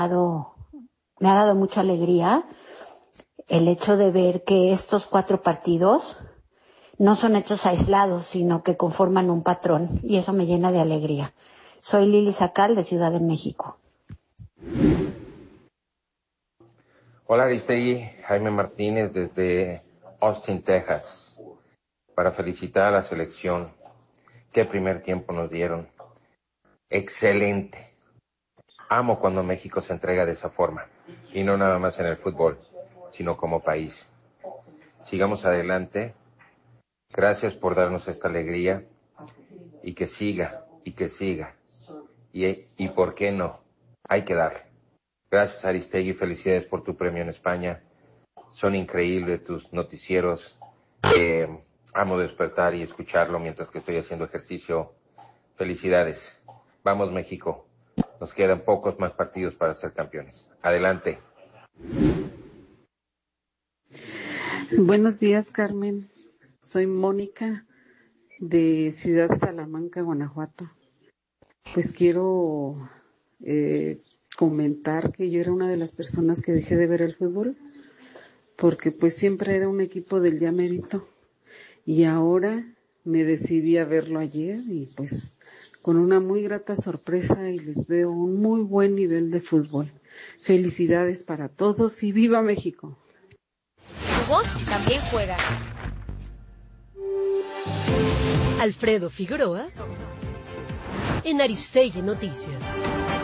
me ha dado mucha alegría el hecho de ver que estos 4 partidos no son hechos aislados, sino que conforman un patrón, y eso me llena de alegría. Soy Lili Sacal, de Ciudad de México. Hola Aristegui, Jaime Martínez desde Austin, Texas, para felicitar a la selección. Qué primer tiempo nos dieron. Excelente. Amo cuando México se entrega de esa forma, y no nada más en el fútbol, sino como país. Sigamos adelante. Gracias por darnos esta alegría, y que siga, y que siga. Y ¿por qué no? Hay que darle. Gracias Aristegui, felicidades por tu premio en España. Son increíbles tus noticieros. Amo despertar y escucharlo mientras que estoy haciendo ejercicio. Felicidades. Vamos México. Nos quedan pocos más partidos para ser campeones. Adelante. Buenos días, Carmen. Soy Mónica de Ciudad Salamanca, Guanajuato. Pues quiero comentar que yo era una de las personas que dejé de ver el fútbol porque pues siempre era un equipo del ya mérito y ahora me decidí a verlo ayer y pues con una muy grata sorpresa y les veo un muy buen nivel de fútbol. Felicidades para todos y ¡viva México! Tu voz también juega. Alfredo Figueroa en Aristegui Noticias.